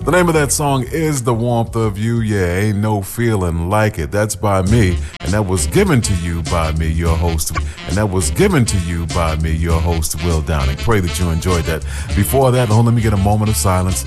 The name of that song is The Warmth of You. Yeah, ain't no feeling like it. That's by me, and that was given to you by me, your host. And that was given to you by me, your host, Will Downing. Pray that you enjoyed that. Before that, let me get a moment of silence